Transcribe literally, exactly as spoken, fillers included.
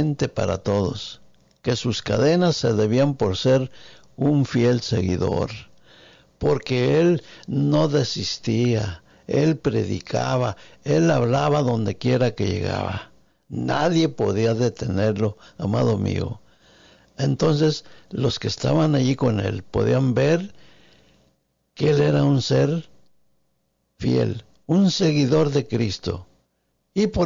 evidente para todos que sus cadenas se debían por ser un fiel seguidor, porque él no desistía, él predicaba, él hablaba donde quiera que llegaba. Nadie podía detenerlo, amado mío. Entonces, los que estaban allí con él podían ver que él era un ser fiel, un seguidor de Cristo. Y por